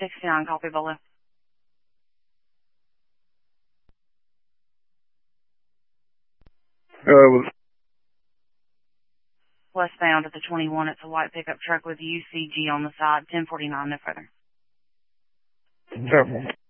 69, copy below. Westbound at the 21, it's a white pickup truck with UCG on the side, 1049, no further. Careful.